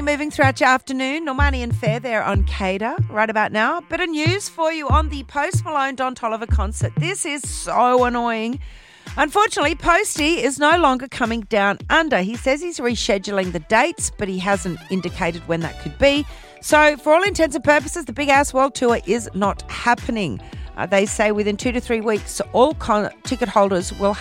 you moving throughout your afternoon. Normani and Fair there on Cater right about now. Bit of news for you on the Post Malone Don Toliver concert. This is so annoying. Unfortunately, Posty is no longer coming down under. He says he's rescheduling the dates, but he hasn't indicated when that could be. So, for all intents and purposes, the Big Ass World Tour is not happening. They say within 2 to 3 weeks, all ticket holders will